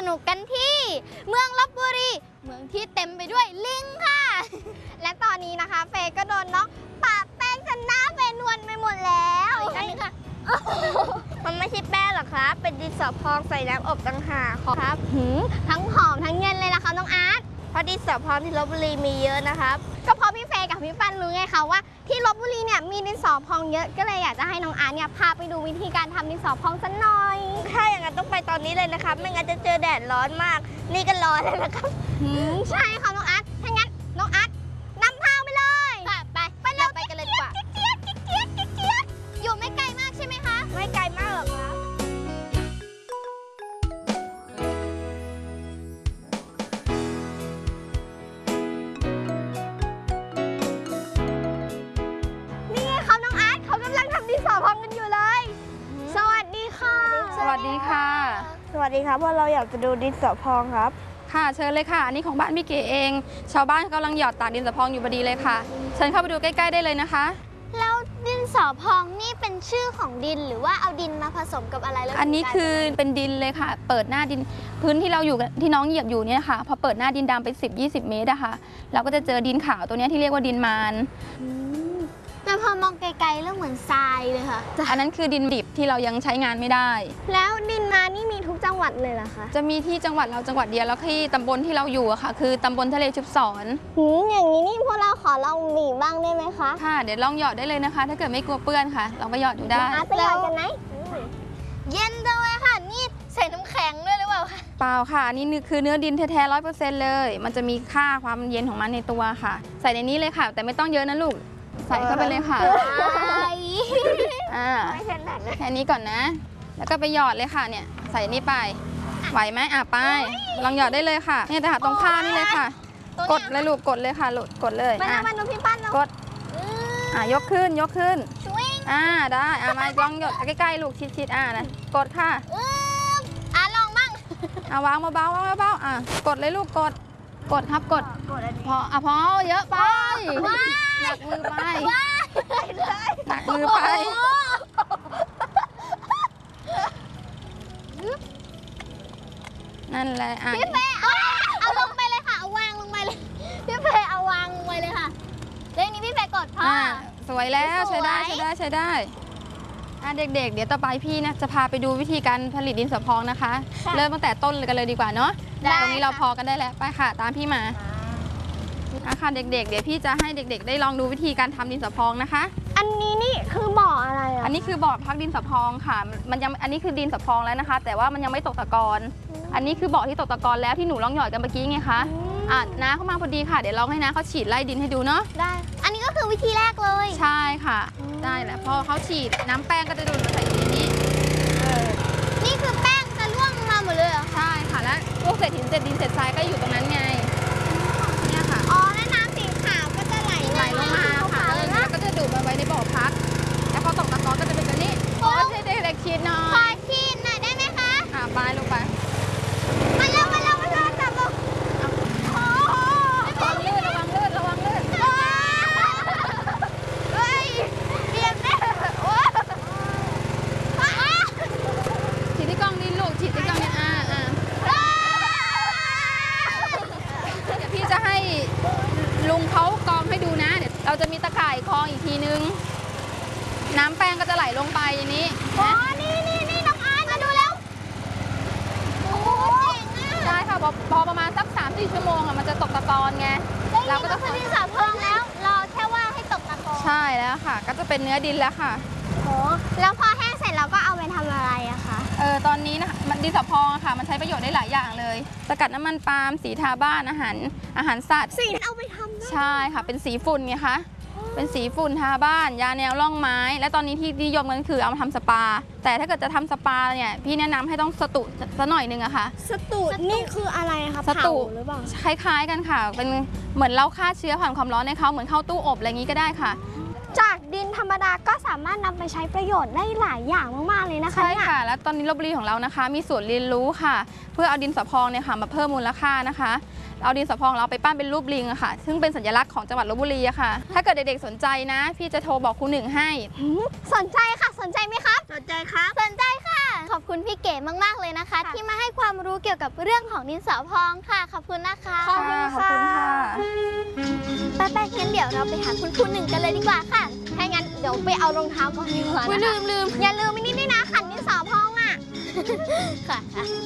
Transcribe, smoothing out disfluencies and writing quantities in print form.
นุกกันที่เมืองลพบุรีเมืองที่เต็มไปด้วยลิงค่ะและตอนนี้นะคะเฟย์ก็โดนน้องปะแป้งจนหน้าเฟย์นวลไปหมดแล้วอีกครั้งนึงค่ะมันไม่ใช่แป้งหรอกครับเป็นดินสอพองใส่น้ำอบต่างหากครับทั้งหอมทั้งเย็นเลยนะคะน้องอาร์ตเพราะดินสอพองที่ลพบุรีมีเยอะนะครับก็เพราะพี่เฟย์กับพี่ปันรู้ไงคะว่าที่ลพบุรีเนี่ยมีดินสอพองเยอะก็เลยอยากจะให้น้องอาร์ตเนี่ยพาไปดูวิธีการทำดินสอพองสักหน่อยถ้าอย่างนั้นต้องไปตอนนี้เลยนะครับไม่งั้นจะเจอแดดร้อนมากนี่ก็ร้อนเลยนะครับใช่ค่ะน้องอาร์ตถ้างั้นน้องอาร์ตนำทางไปเลยไปเราไปกันเลยดีกว่าอยู่ไม่ไกลมากใช่ไหมคะไม่ไกลมากหรอกครับนี่เขาน้องอาร์ตเขากำลังทำดินสอพองกันอยู่เลยสวัสดีค่ะสวัสดีค่ะสวัสดีครับพวกเราอยากจะดูดินสอพองครับค่ะเชิญเลยค่ะอันนี้ของบ้านพี่เก๋เองชาวบ้านกำลังหยอดตากดินสอพองอยู่พอดีเลยค่ะเชิญเข้าไปดูใกล้ๆได้เลยนะคะแล้วดินสอพองนี่เป็นชื่อของดินหรือว่าเอาดินมาผสมกับอะไรแล้วอันนี้คือเป็นดินเลยค่ะเปิดหน้าดินพื้นที่เราอยู่ที่น้องเหยียบอยู่เนี่ยค่ะพอเปิดหน้าดินดำไป10-20 เมตรอะค่ะเราก็จะเจอดินขาวตัวนี้ที่เรียกว่าดินมารแต่พอมองไกลๆแล้วเหมือนทรายเลยค่ะอันนั้นคือดินดิบที่เรายังใช้งานไม่ได้แล้วดินมานี่มีทุกจังหวัดเลยเหรอคะจะมีที่จังหวัดเราจังหวัดเดียวแล้วที่ตำบลที่เราอยู่อะค่ะคือตำบลทะเลชุบศรอย่างนี้นี่พวกเราขอลองบีบบ้างได้ไหมคะค่ะเดี๋ยวลองหยอดได้เลยนะคะถ้าเกิดไม่กลัวเปื้อนค่ะลองไปหยอดดูได้ไปหยอดกันไหมเย็นจังเลยค่ะนี่ใส่น้ำแข็งด้วยหรือเปล่าคะเปล่าค่ะนี่คือเนื้อดินแท้ๆ100%เลยมันจะมีค่าความเย็นของมันในตัวค่ะใส่ในนี้เลยค่ะแต่ไม่ต้องเยอะนะลูกใส่เข้าไปเลยค่ะแค่นี้ก่อนนะแล้วก็ไปหยอดเลยค่ะเนี่ยใส่นี่ไปไหวไหมไปลองหยอดได้เลยค่ะเนี่ยแต่หาตรงผ้านี่เลยค่ะกดเลยลูกกดเลยค่ะกดเลยมาดูพี่ปั้นกดยกขึ้นได้มาลองหยดใกล้ๆลูกชิดนะกดค่ะลองมั่งวางเบาๆกดเลยลูกกดครับกดพอเยอะไปหนักมือไปนั่นแหละพี่เฟย์เอาลงไปเลยค่ะเอาวางลงไปเลยพี่เฟย์เอาวางลงไปเลยค่ะเรื่องนี้พี่เฟย์กดพ่อสวยแล้วใช้ได้เด็กๆเดี๋ยวต่อไปพี่นะจะพาไปดูวิธีการผลิตดินสอพองนะคะเริ่มตั้งแต่ต้นกันเลยดีกว่าเนาะตรงนี้เราพอกันได้แล้วไปค่ะตามพี่มาค่ะเด็กๆเดี๋ยวพี่จะให้เด็กๆได้ลองดูวิธีการทำดินสอพองนะคะอันนี้นี่คือบ่ออะไรอันนี้คือบ่อพักดินสอพองค่ะมันยังอันนี้คือดินสอพองแล้วนะคะแต่ว่ามันยังไม่ตกตะกอนอันนี้คือบ่อที่ตกตะกอนแล้วที่หนูลองหยอดกันเมื่อกี้ไงคะน้าเข้ามาพอดีค่ะเดี๋ยวลองให้น้าเขาฉีดไล่ดินให้ดูเนาะได้อันนี้ก็คือวิธีแรกเลยใช่ค่ะได้แหละพอเขาฉีดน้ำแป้งก็จะดูดมาใส่ในนี้นี่คือแป้งจะร่วงมาหมดเลยเหรอใช่ค่ะแล้วพวกเศษหินเศษดินเศษทรายก็อยู่ตรงนั้นไงเนี่ยค่ะแล้วน้ำสีขาวก็จะไหลลงมาค่ะแล้วก็จะดูดมาไว้ในบ่อพักแล้วพอตกตะกอนก็จะเป็นแบบนี้ใช่เด็กๆฉีดหน่อยขอฉีดหน่อยได้ไหมคะไปลงไปมาเร็วจับลงระวังลื่นเรียบแน่ฉีดที่กล้องนี่ลูกฉีดที่กล้องนี่เดี๋ยวพี่จะให้ลุงเขากองให้ดูนะเดี๋ยวเราจะมีตะข่ายคล้องอีกทีนึงน้ำแป้งก็จะไหลลงไปอย่างนี้นี่น้องอาร์ตมาดูแล้วได้ค่ะพอประมาณสัก 3-4 ชั่วโมงมันจะตกตะกอนไงเราก็จะคือดินสอพองแล้วรอแค่ว่าให้ตกตะกอนใช่แล้วค่ะก็จะเป็นเนื้อดินแล้วค่ะแล้วพอแห้งเสร็จเราก็เอาไปทำอะไรอะคะตอนนี้นะดินสอพองค่ะมันใช้ประโยชน์ได้หลายอย่างเลยสกัดน้ำมันปาล์มสีทาบ้านอาหารสัตว์สีเอาไปทำใช่ค่ะเป็นสีฝุ่นไงคะเป็นสีฝุ่นทาบ้านยาแนวร่องไม้และตอนนี้ที่นิยมกันคือเอามาทำสปาแต่ถ้าเกิดจะทำสปาเนี่ยพี่แนะนำให้ต้องสตุซะหน่อยนึงอะค่ะสตุนี่คืออะไรคะสตุหรือเปล่าคล้ายๆกันค่ะเป็นเหมือนเราฆ่าเชื้อผ่านความร้อนในเขาเหมือนเข้าตู้อบอะไรอย่างนี้ก็ได้ค่ะจากดินธรรมดาก็สามารถนำไปใช้ประโยชน์ได้หลายอย่างมากๆเลยนะคะใช่ค่ะแล้วตอนนี้ลพบุรีของเรานะคะมีศูนย์เรียนรู้ค่ะเพื่อเอาดินสอพองเนี่ยค่ะมาเพิ่มมูลค่านะคะเอาดินสอพองเราไปปั้นเป็นรูปลิงอะค่ะซึ่งเป็นสัญลักษณ์ของจังหวัดลพบุรีอะค่ะถ้าเกิดเด็กๆสนใจนะพี่จะโทรบอกครูหนึ่งให้สนใจค่ะสนใจไหมครับสนใจครับสนใจค่ะขอบคุณพี่เก๋มากๆเลยนะคะ ที่มาให้ความรู้เกี่ยวกับเรื่องของดินสอพองค่ะขอบคุณนะคะขอบคุณค่ะไปงั้นเดี๋ยวเราไปหาคุณครูหนึ่งกันเลยดีกว่าค่ะถ้างั้นเดี๋ยวไปเอารองเท้าก่อนดีกว่านะคะลืมอย่าลืมไม่นิดด้วยนะขันดินสอพองอ่ะ ค่ะ